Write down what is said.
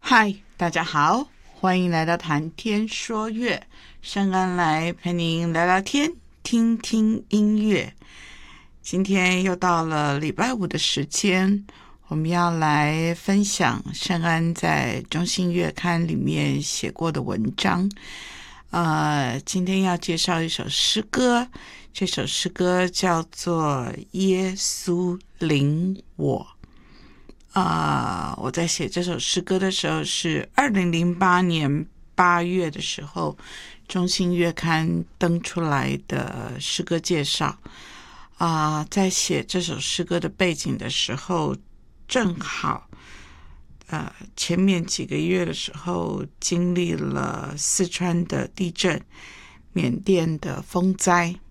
嗨，大家好，欢迎来到谈天说乐，圣安来陪您聊聊天，听听音乐。今天又到了礼拜五的时间，我们要来分享圣安在中信月刊里面写过的文章。今天要介绍一首诗歌，这首诗歌叫做《耶稣领我》。我在写这首诗歌的时候是2008年8月的时候，中信月刊登出来的诗歌介绍。在写这首诗歌的背景的时候，正好前面几个月的时候经历了四川的地震、缅甸的风灾，